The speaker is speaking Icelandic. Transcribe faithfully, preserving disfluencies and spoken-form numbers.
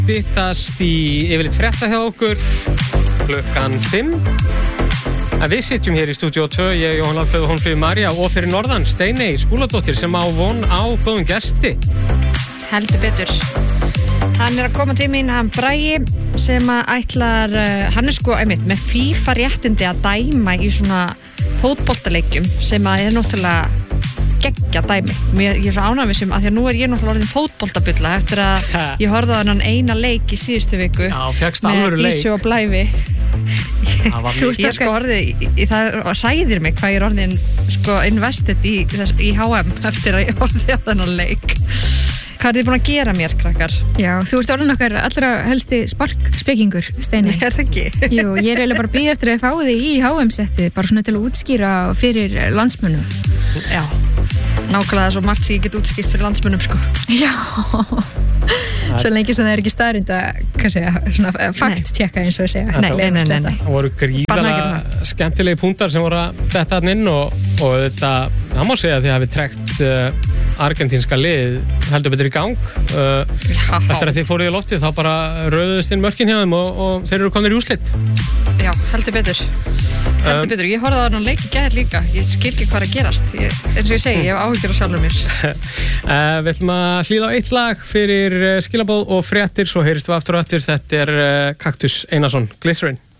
styttast í yfirleitt frétta hjá okkur klukkan fimm. En við sitjum hér í stúdíó tvö, ég, Jóhann Alfreð og Hólmfríður María og fyrir norðan Steiney Skúladóttir sem á von á góðum gesti. Heldur betur. Hann er að koma til mín, hann Bragi sem að ætlar, hann er sko einmitt með FIFA réttindi að dæma í svona fótboltaleikjum sem að er náttúrulega geggja dæmi. Mér, ég er svo ánægð með sem að því að nú er ég náttúrulega orðin fótboltabulla eftir að ég horfði á hann eina leik í síðustu viku. Já, fékkst alvöru leik. Með Dísu og Blævi. Þú veist að sko orðið, það hræðir mig hvað ég er orðin sko invested í, í H M eftir að ég horfði á þennan leik. Hvað er þið búin að gera mér, krakkar? Já, þú ert orðin okkar allra helsti sparkspekingur, Steiney. Er það ekki? Jú, ég er eiginlega bara að bíða eftir að fá þig í H M-settið, bara svona til að útskýra fyrir landsmönnum. Já, nákvæmlega svo margt sem ég get útskýrt fyrir landsmönnum, sko. Já, svo lengi sem það er ekki staðrind að, hvað segja, svona fakt-tjekka eins og að segja. Nei, nei, nei, nei. Það voru gríðarlega skemmtilegi púntar sem voru að detta hann inn og, og þetta, það má segja að þið hafið trekt uh, argentínska lið heldur betur í gang uh, eftir að þið fóruð í loftið þá bara röðust inn mörkin hjá þeim og, og þeir eru komnir í úrslit. Já, heldur betur heldur um, betur, ég horfði á þennan leik í gær líka ég skil ekki hvað að gerast ég, eins og ég segi, ég hef áhyggjur á sjálfur mér uh, Við ætlum að hlýða á eitt lag fyrir uh, skilaboð og fréttir svo heyrist við aftur og aftur, þetta er uh, Kaktus Einarsson, Glycerin.